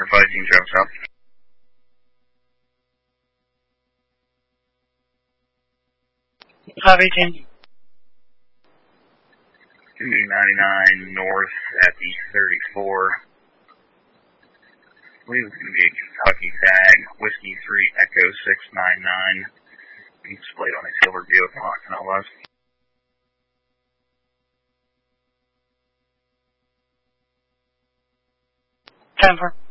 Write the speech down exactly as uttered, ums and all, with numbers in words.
Center fighting Travis South. five eighteen. two ninety-nine north at the thirty-four. I believe it's going to be a Kentucky tag, Whiskey three Echo six nine nine. Displayed on a silver Buick Mach West. ten four.